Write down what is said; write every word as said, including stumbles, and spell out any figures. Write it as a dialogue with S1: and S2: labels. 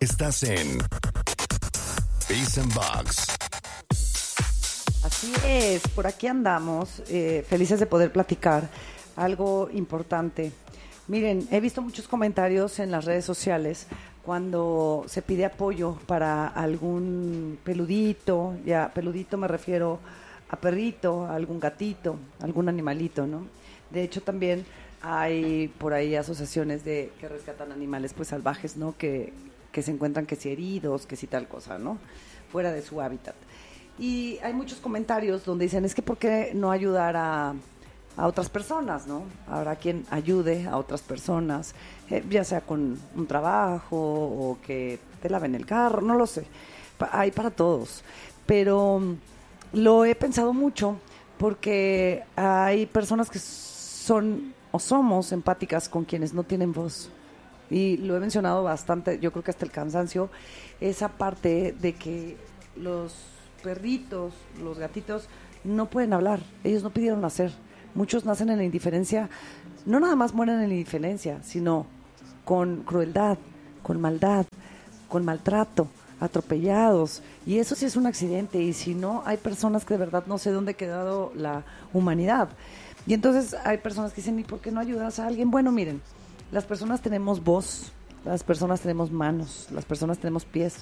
S1: Estás en Peace and Box.
S2: Así es, por aquí andamos, eh, felices de poder platicar algo importante. Miren, he visto muchos comentarios en las redes sociales cuando se pide apoyo para algún peludito, ya peludito me refiero a perrito, a algún gatito, algún animalito, ¿no? De hecho también hay por ahí asociaciones de que rescatan animales pues salvajes, ¿no? Que, que se encuentran que si heridos, que si tal cosa, ¿no? Fuera de su hábitat. Y hay muchos comentarios donde dicen, es que ¿por qué no ayudar a, a otras personas, ¿no? Habrá quien ayude a otras personas, eh, ya sea con un trabajo o que te laven el carro, no lo sé. Pa- hay para todos. Pero mm, lo he pensado mucho porque hay personas que son o somos empáticas con quienes no tienen voz. Y lo he mencionado bastante, yo creo que hasta el cansancio, esa parte de que los perritos, los gatitos, no pueden hablar, ellos no pidieron nacer. Muchos nacen en la indiferencia, no nada más mueren en la indiferencia, sino con crueldad, con maldad, con maltrato, atropellados. Y eso sí es un accidente, y si no, hay personas que de verdad no sé dónde ha quedado la humanidad. Y entonces hay personas que dicen, ¿y por qué no ayudas a alguien? Bueno, miren, las personas tenemos voz, las personas tenemos manos, las personas tenemos pies,